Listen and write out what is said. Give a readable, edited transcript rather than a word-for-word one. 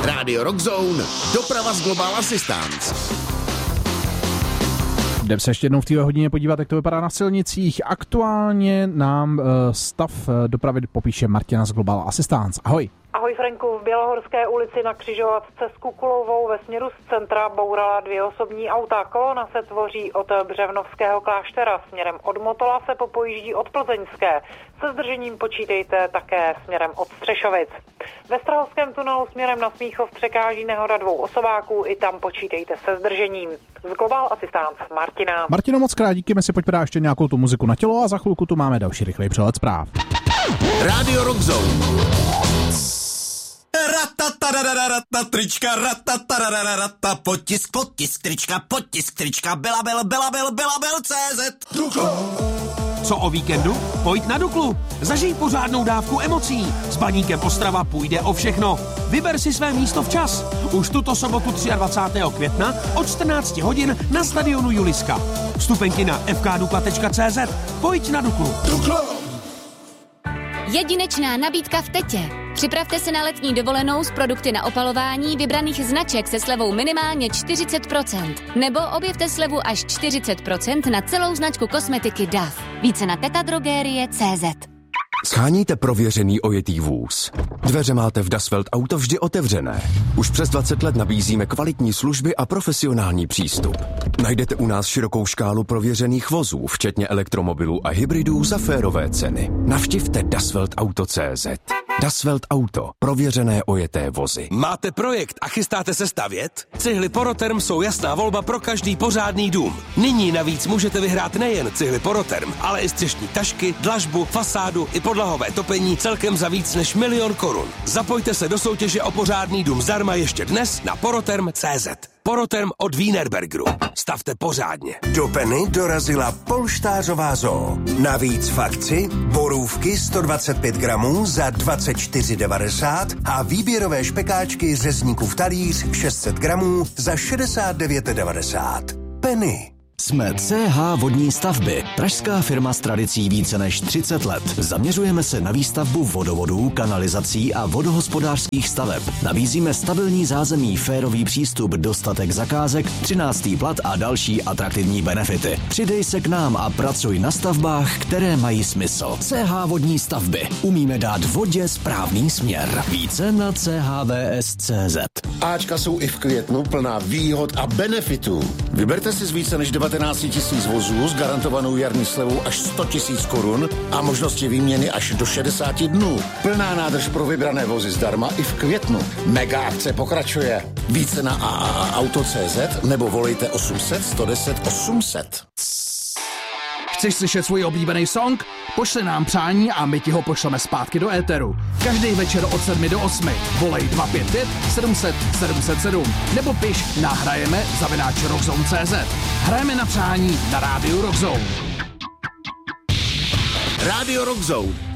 Radio Rockzone, doprava z Global Assistance. Jdeme se ještě jednou v této hodině podívat, jak to vypadá na silnicích. Aktuálně nám stav dopravy popíše Martina z Global Assistance. Ahoj. Ahoj Franku, v Bělohorské ulici na křižovatce s Kukulovou ve směru z centra bourala 2 osobní auta. Kolona se tvoří od Břevnovského kláštera, směrem od Motola se popojíždí od Plzeňské. Se zdržením počítejte také směrem od Střešovic. Ve Strahovském tunelu směrem na Smíchov překáží nehoda 2 osobáků, i tam počítejte se zdržením. Z Global Assistance Martina. Martino, moc krát díky, my si pojďme dát ještě nějakou tu muziku na tělo a za chvilku tu máme další rychlej přehled zpráv. Radio Rockzone. Trička, potisk trička, Belabil.cz. Co o víkendu? Pojď na Duklu. Zažij pořádnou dávku emocí. S Baníkem Ostrava půjde o všechno. Vyber si své místo včas. Už tuto sobotu 23. května od 14 hodin na stadionu Juliska. Vstupenky na fkdukla.cz. Pojď na Duklu. Jedinečná nabídka v Tetě. Připravte se na letní dovolenou s produkty na opalování vybraných značek se slevou minimálně 40%. Nebo objevte slevu až 40% na celou značku kosmetiky DAF. Více na tetadrogerie.cz. Sháníte prověřený ojetý vůz. Dveře máte v Das Welt Auto vždy otevřené. Už přes 20 let nabízíme kvalitní služby a profesionální přístup. Najdete u nás širokou škálu prověřených vozů, včetně elektromobilů a hybridů za férové ceny. Navštivte dasweltauto.cz. Das Welt Auto. Prověřené ojeté vozy. Máte projekt a chystáte se stavět? Cihly Poroterm jsou jasná volba pro každý pořádný dům. Nyní navíc můžete vyhrát nejen cihly Poroterm, ale i střešní tašky, dlažbu, fasádu i podlahové topení celkem za víc než 1 000 000 korun. Zapojte se do soutěže o pořádný dům zdarma ještě dnes na poroterm.cz. Poroterm od Wienerbergeru. Stavte pořádně. Do Penny dorazila polštářová zoo. Navíc v akci borůvky 125 gramů za 24,90 a výběrové špekáčky řezníků v talíř 600 gramů za 69,90. Penny. Jsme CH Vodní stavby, pražská firma s tradicí více než 30 let. Zaměřujeme se na výstavbu vodovodů, kanalizací a vodohospodářských staveb. Nabízíme stabilní zázemí, férový přístup, dostatek zakázek, 13. plat a další atraktivní benefity. Přidej se k nám a pracuj na stavbách, které mají smysl. CH Vodní stavby. Umíme dát vodě správný směr. Více na chvs.cz. Ačka jsou i v květnu plná výhod a benefitů. Vyberte si z více než 19 000 vozů s garantovanou jarní slevou až 100 000 korun a možnosti výměny až do 60 dnů. Plná nádrž pro vybrané vozy zdarma i v květnu. Mega akce pokračuje. Více na aaaauto.cz nebo volejte 800 110 800. Chceš slyšet svůj oblíbený song? Pošli nám přání a my ti ho pošleme zpátky do éteru. Každý večer od 7 do 8. Volej 255 700 707 nebo piš nahrajeme@rockzone.cz. Hrajeme na přání na rádiu Rockzone. Radio Rockzone.